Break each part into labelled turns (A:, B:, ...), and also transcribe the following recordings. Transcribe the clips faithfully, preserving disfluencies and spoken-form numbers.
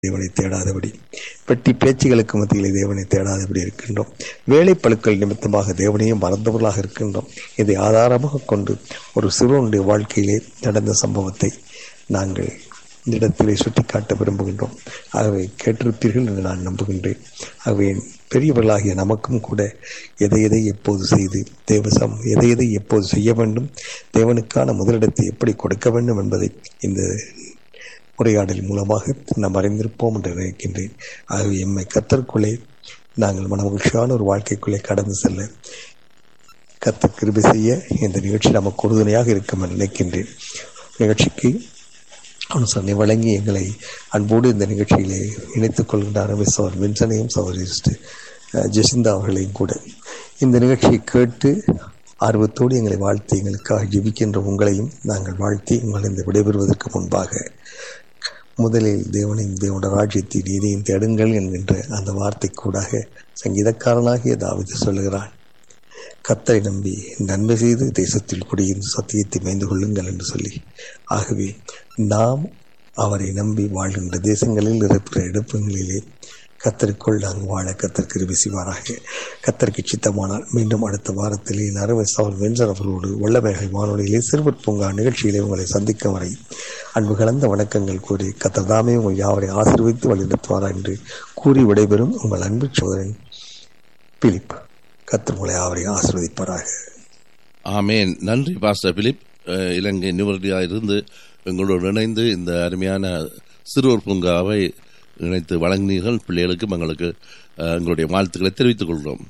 A: தேவனை தேடாதபடி, பெட்டி பேச்சுகளுக்கு மத்தியிலே தேவனை தேடாதபடி இருக்கின்றோம். வேலைப்பழுக்கள் நிமித்தமாக தேவனையும் மறந்தவர்களாக இருக்கின்றோம். இதை ஆதாரமாக கொண்டு ஒரு சிறுவனுடைய வாழ்க்கையிலே நடந்த சம்பவத்தை நாங்கள் இந்த இடத்திலே சுட்டிக்காட்ட விரும்புகின்றோம். ஆகவே கேட்டிருப்பீர்கள் என்று நான் நம்புகின்றேன். ஆகவே பெரியவர்களாகிய நமக்கும் கூட எதை எதை எப்போது செய்து தேவசம் எதை எதை எப்போது செய்ய வேண்டும், தேவனுக்கான முதலிடத்தை எப்படி கொடுக்க வேண்டும் என்பதை இந்த உரையாடல் மூலமாக நாம் அறிந்திருப்போம் என்று நினைக்கின்றேன். ஆகவே எம்மை கர்த்தருக்குள்ளே நாங்கள் மனமகிழ்ச்சியான ஒரு வாழ்க்கைக்குள்ளே கடந்து செல்ல கர்த்தர் கிருபை செய்ய இந்த நிகழ்ச்சி நமக்கு உறுதுணையாக இருக்கும் என்று நினைக்கின்றேன். நிகழ்ச்சிக்கு அனுசரணை வழங்கி எங்களை அன்போடு இந்த நிகழ்ச்சியிலே இணைத்துக் கொள்கின்றார் சவர் வின்சனையும் சவர் ஜெசிந்தா அவர்களையும் கூட. இந்த நிகழ்ச்சியை கேட்டு ஆர்வத்தோடு எங்களை வாழ்த்தி எங்களுக்காக ஜெபிக்கின்ற உங்களையும் நாங்கள் வாழ்த்தி உங்களை இந்த விடைபெறுவதற்கு முன்பாக முதலில் தேவனையும் தேவனோட ராஜ்யத்தின் நீதியும் தேடுங்கள் என்கின்ற அந்த வார்த்தை கூடாக சங்கீதக்காரனாகிய தாவீது சொல்லுகிறான், கர்த்தரை நம்பி நன்மை செய்து தேசத்தில் குடியிருந்து சத்தியத்தை மேய்ந்து கொள்ளுங்கள் என்று சொல்லி. ஆகவே நாம் அவரை நம்பி வாழ்கின்ற தேசங்களில் இருக்கிற இடப்புகளிலே கர்த்தருக்குள் நாங்கள் வாழ கர்த்தர் கிருபை செய்வாராக. கர்த்தருக்கு சித்தமானால் மீண்டும் அடுத்த வாரத்திலே நரவை சவல் வென்றர் அவர்களோடு வல்லமைகள் வானொலியிலே சிறுவர் பூங்கா நிகழ்ச்சியிலே உங்களை சந்திக்கும் வரை அன்பு கலந்த வணக்கங்கள் கூறி கர்த்தர் தாமே உங்கள் யாவரை ஆசீர்வதித்து வழிநடத்துவாரா என்று கூறி விடைபெறும் உங்கள் அன்பு சோதரன் பிலிப். கர்த்தர் உங்களை யாவரை ஆசீர்வதிப்பாராக.
B: ஆமேன். நன்றி பாஸ்டர் பிலிப். இலங்கை நிவர்த்தியாக இருந்து எங்களோடு இணைந்து இந்த அருமையான சிறுவர் பூங்காவை இணைத்து வழங்கினீர்கள். பிள்ளைகளுக்கு எங்களுக்கு எங்களுடைய வாழ்த்துக்களை தெரிவித்துக் கொள்கிறோம்.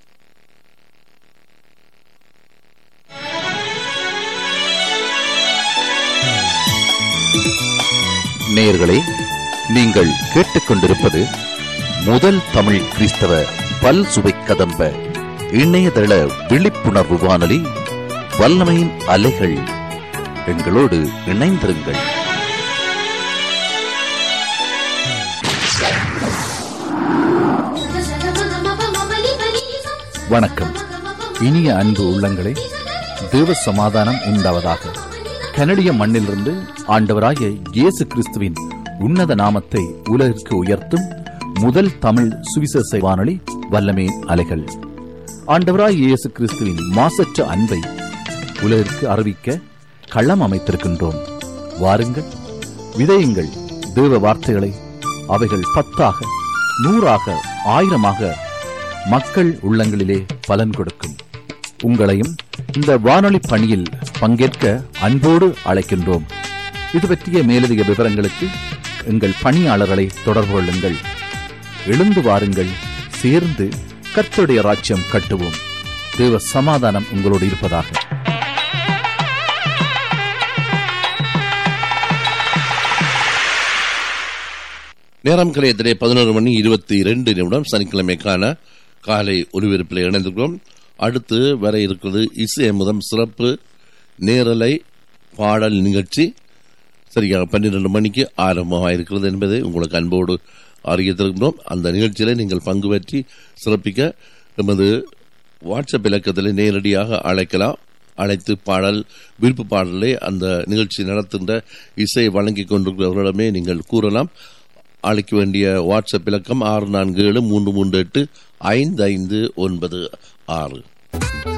C: நேயர்களே, நீங்கள் கேட்டுக்கொண்டிருப்பது முதல் தமிழ் கிறிஸ்தவ பல் சுவை கதம்ப இணையதள விழிப்புணர்வு வானொலி வல்லமையின் அலைகள். எங்களோடு இணைந்திருங்கள்.
D: வணக்கம். இனிய அன்பு உள்ளங்களே, தேவ சமாதானம் உண்டாவதாக. கனடிய மண்ணிலிருந்து ஆண்டவராகிய இயேசு கிறிஸ்துவின் உன்னத நாமத்தை உலகிற்கு உயர்த்தும் முதல் தமிழ் சுவிசேஷ வானொலி வல்லமே அலைகள். ஆண்டவராகிய இயேசு கிறிஸ்துவின் மாசற்ற அன்பை உலகிற்கு அறிவிக்க களம் அமைத்திருக்கின்றோம். வாருங்கள், விதையுங்கள் தேவ வார்த்தைகளை. அவைகள் பத்தாக, நூறாக, ஆயிரமாக மக்கள் உள்ளங்களிலே பலன் கொடுக்கும். உங்களையும் இந்த வானொலி பணியில் பங்கேற்க அன்போடு அழைக்கின்றோம். இது பற்றிய மேலதிக விவரங்களுக்கு எங்கள் பணியாளர்களை தொடர்பு கொள்ளுங்கள். எழுந்து வாருங்கள், சேர்ந்து கர்த்தருடைய ராஜ்யம் கட்டுவோம். தேவ சமாதானம் உங்களோடு இருப்பதாக.
B: நேரம் கலையத்திலே பதினோரு மணி இருபத்தி இரண்டு நிமிடம் சனிக்கிழமைக்கான காலை ஒலிபரப்பில் இணைந்திருக்கிறோம். அடுத்து வர இருக்கிறது இசை முதம் சிறப்பு நேரலை பாடல் நிகழ்ச்சி. சரியாக பன்னிரண்டு மணிக்கு ஆரம்பமாக இருக்கிறது என்பதை உங்களுக்கு அன்போடு அறிவித்திருக்கிறோம். அந்த நிகழ்ச்சியில நீங்கள் பங்கு பற்றி சிறப்பிக்க எமது வாட்ஸ்அப் இலக்கத்தில் நேரடியாக அழைக்கலாம். அழைத்து பாடல் விருப்பு பாடலை அந்த நிகழ்ச்சி நடத்துகின்ற இசை வழங்கி கொண்டிருக்கிறவர்களிடமே நீங்கள் கூறலாம். அழைக்க வேண்டிய வாட்ஸ்அப் இலக்கம் ஆறு நான்கு ஏழு மூன்று மூன்று எட்டு ஐந்து ஐந்து ஒன்பது ஆறு.